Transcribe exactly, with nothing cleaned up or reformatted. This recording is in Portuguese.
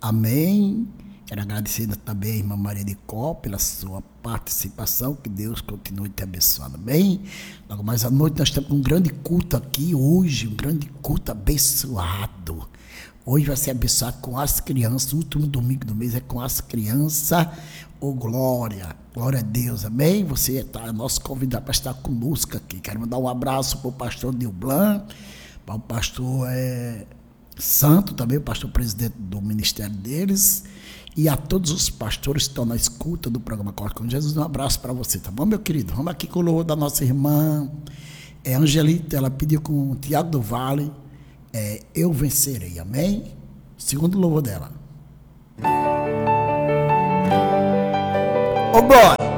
Amém. Quero agradecer também a irmã Maria de Có pela sua participação, que Deus continue te abençoando, bem? Logo mais à noite nós estamos com um grande culto aqui hoje, um grande culto abençoado. Hoje vai ser abençoado com as crianças, o último domingo do mês é com as crianças. Ô oh, glória, glória a Deus, amém? Você está nosso convidado para estar conosco aqui. Quero mandar um abraço para o pastor Nilblan, para o pastor é, Santo também, o pastor presidente do ministério deles, e a todos os pastores que estão na escuta do programa Corte com Jesus. Um abraço para você, tá bom, meu querido? Vamos aqui com o louvor da nossa irmã é, Angelita. Ela pediu com o Tiago do Vale, é, Eu Vencerei, amém? Segundo louvor dela. Ô, glória!